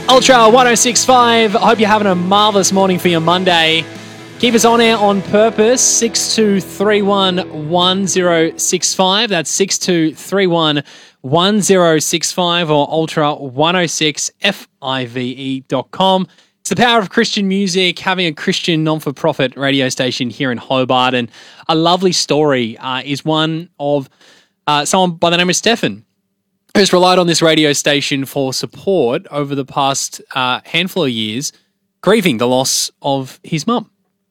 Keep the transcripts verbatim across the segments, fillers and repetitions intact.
Ultra one oh six point five. I hope you're having a marvellous morning for your Monday. Keep us on air on purpose, six two three one one oh six five. That's six two three one one oh six five or ultra one oh six five dot com. It's the power of Christian music, having a Christian non-for-profit radio station here in Hobart. And a lovely story uh, is one of uh, someone by the name of Stefan, who's relied on this radio station for support over the past uh, handful of years, grieving the loss of his mum.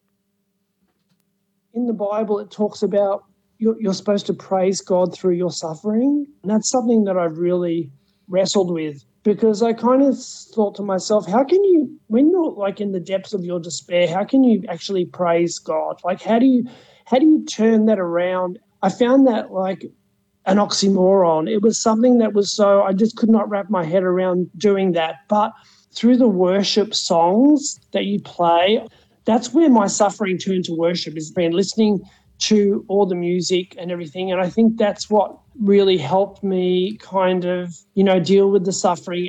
In the Bible, it talks about you're, you're supposed to praise God through your suffering. And that's something that I've really wrestled with, because I kind of thought to myself, how can you, when you're like in the depths of your despair, how can you actually praise God? Like, how do you, how do you turn that around? I found that like an oxymoron. It was something that was so, I just could not wrap my head around doing that. But through the worship songs that you play, that's where my suffering turned to worship, is been listening to all the music and everything. And I think that's what really helped me kind of, you know, deal with the suffering.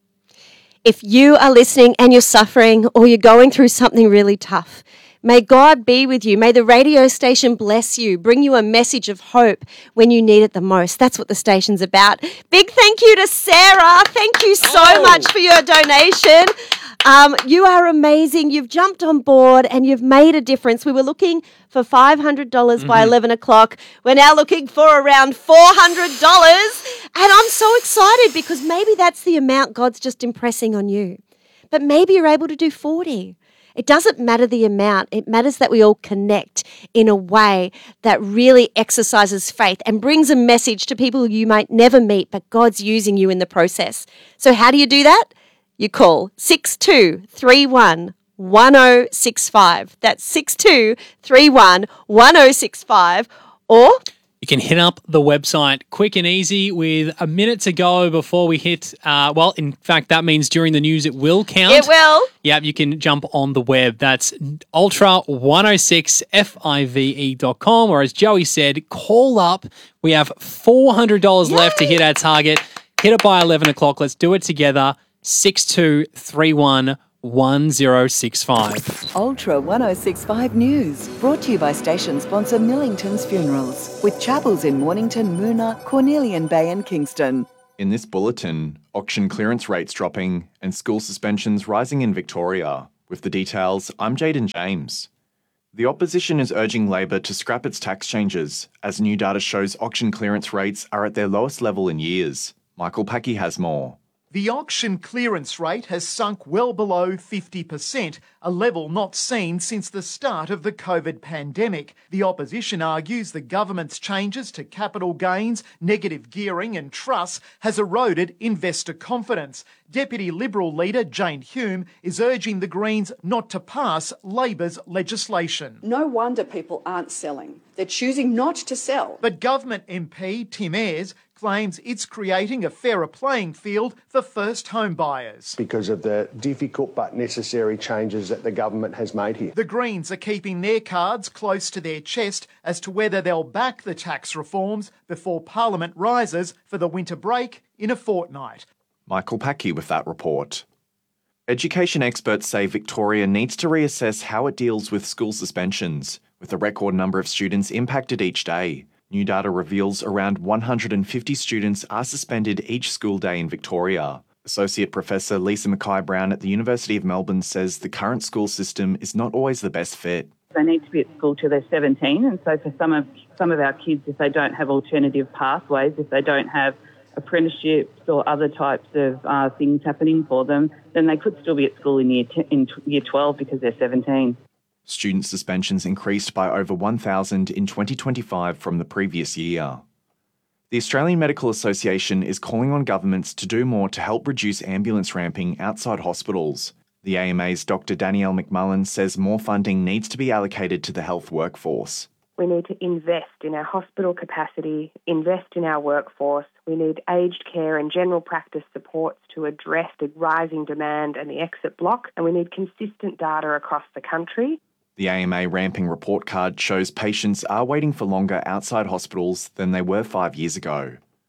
If you are listening and you're suffering or you're going through something really tough, may God be with you. May the radio station bless you, bring you a message of hope when you need it the most. That's what the station's about. Big thank you to Sarah. Thank you so oh. much for your donation. Um, you are amazing. You've jumped on board and you've made a difference. We were looking for five hundred dollars mm-hmm. by eleven o'clock. We're now looking for around four hundred dollars. And I'm so excited because maybe that's the amount God's just impressing on you. But maybe you're able to do forty. It doesn't matter the amount. It matters that we all connect in a way that really exercises faith and brings a message to people you might never meet, but God's using you in the process. So how do you do that? You call six two three one one oh six five. That's six two three one one oh six five. Or you can hit up the website quick and easy with a minute to go before we hit, uh, well, in fact, that means during the news it will count. It will. Yep, you can jump on the web. That's ultra one oh six five dot com. Or as Joey said, call up. We have four hundred dollars Yay. Left to hit our target. Hit it by eleven o'clock. Let's do it together. six two three one one oh six five. Ultra one oh six five News, brought to you by station sponsor Millington's Funerals, with chapels in Mornington, Moona, Cornelian Bay and Kingston. In this bulletin, auction clearance rates dropping and school suspensions rising in Victoria. With the details, I'm Jaden James. The opposition is urging Labor to scrap its tax changes, as new data shows auction clearance rates are at their lowest level in years. Michael Packy has more. The auction clearance rate has sunk well below fifty percent, a level not seen since the start of the COVID pandemic. The opposition argues the government's changes to capital gains, negative gearing and trusts has eroded investor confidence. Deputy Liberal leader Jane Hume is urging the Greens not to pass Labor's legislation. No wonder people aren't selling. They're choosing not to sell. But government M P Tim Ayres claims it's creating a fairer playing field for first home buyers. Because of the difficult but necessary changes that the government has made here. The Greens are keeping their cards close to their chest as to whether they'll back the tax reforms before Parliament rises for the winter break in a fortnight. Michael Packy with that report. Education experts say Victoria needs to reassess how it deals with school suspensions, with a record number of students impacted each day. New data reveals around one hundred fifty students are suspended each school day in Victoria. Associate Professor Lisa Mackay-Brown at the University of Melbourne says the current school system is not always the best fit. They need to be at school till they're seventeen, and so for some of some of our kids, if they don't have alternative pathways, if they don't have apprenticeships or other types of uh, things happening for them, then they could still be at school in year, t- in t- year twelve because they're seventeen. Student suspensions increased by over one thousand in twenty twenty-five from the previous year. The Australian Medical Association is calling on governments to do more to help reduce ambulance ramping outside hospitals. The A M A's Doctor Danielle McMullen says more funding needs to be allocated to the health workforce. We need to invest in our hospital capacity, invest in our workforce. We need aged care and general practice supports to address the rising demand and the exit block, and we need consistent data across the country. The A M A ramping report card shows patients are waiting for longer outside hospitals than they were five years ago.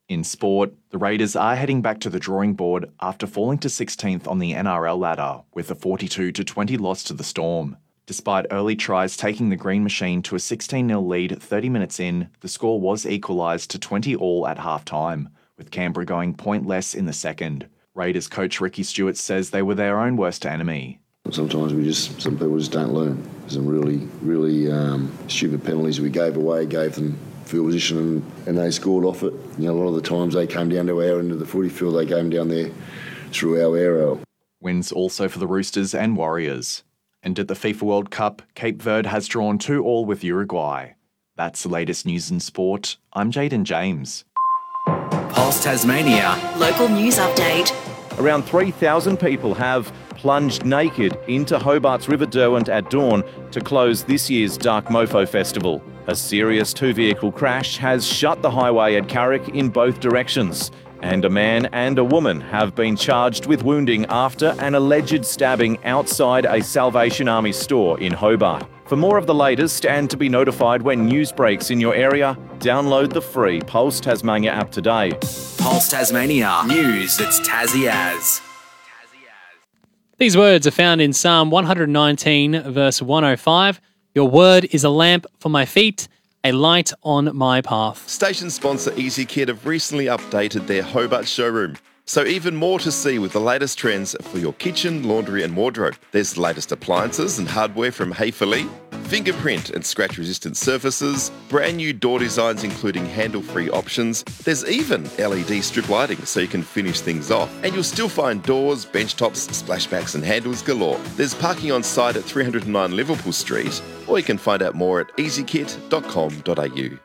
In sport, the Raiders are heading back to the drawing board after falling to sixteenth on the N R L ladder with a forty-two to twenty loss to the Storm. Despite early tries taking the Green Machine to a sixteen nil lead thirty minutes in, the score was equalised to twenty all at half-time, with Canberra going pointless in the second. Raiders coach Ricky Stewart says they were their own worst enemy. Sometimes we just, some people just don't learn. Some really, really um, stupid penalties we gave away, gave them field position and, and they scored off it. You know, a lot of the times they came down to our end of the footy field, they came down there through our arrow. Wins also for the Roosters and Warriors. And at the FIFA World Cup, Cape Verde has drawn two all with Uruguay. That's the latest news in sport. I'm Jaden James. Pulse Tasmania. Local news update. Around three thousand people have plunged naked into Hobart's River Derwent at dawn to close this year's Dark Mofo Festival. A serious two-vehicle crash has shut the highway at Carrick in both directions, and a man and a woman have been charged with wounding after an alleged stabbing outside a Salvation Army store in Hobart. For more of the latest and to be notified when news breaks in your area, download the free Pulse Tasmania app today. Pulse Tasmania. News that's Tassie as. These words are found in Psalm one nineteen, verse one oh five. Your word is a lamp for my feet, a light on my path. Station sponsor EasyKit have recently updated their Hobart showroom. So even more to see with the latest trends for your kitchen, laundry and wardrobe. There's the latest appliances and hardware from Hayfully, fingerprint and scratch-resistant surfaces, brand new door designs including handle-free options. There's even L E D strip lighting so you can finish things off. And you'll still find doors, bench tops, splashbacks and handles galore. There's parking on site at three oh nine Liverpool Street, or you can find out more at easy kit dot com dot a u.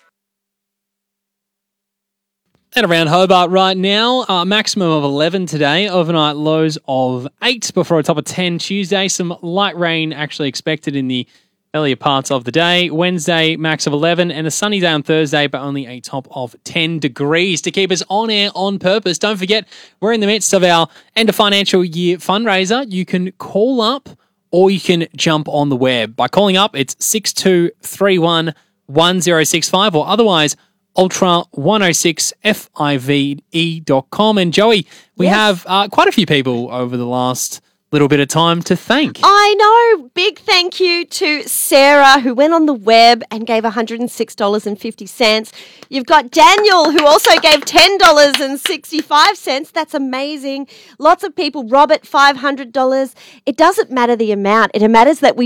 And around Hobart right now, uh, maximum of eleven today, overnight lows of eight before a top of ten Tuesday. Some light rain actually expected in the earlier parts of the day. Wednesday, max of eleven, and a sunny day on Thursday, but only a top of ten degrees. To keep us on air on purpose, don't forget, we're in the midst of our end of financial year fundraiser. You can call up or you can jump on the web. By calling up, it's six two three one one zero six five, or otherwise ultra one oh six F I V E dot com. And Joey, we Yes. have uh, quite a few people over the last little bit of time to thank. I know. Big thank you to Sarah, who went on the web and gave one hundred six dollars and fifty cents. You've got Daniel, who also gave ten dollars and sixty-five cents. That's amazing. Lots of people. Robert, five hundred dollars. It doesn't matter the amount. It matters that we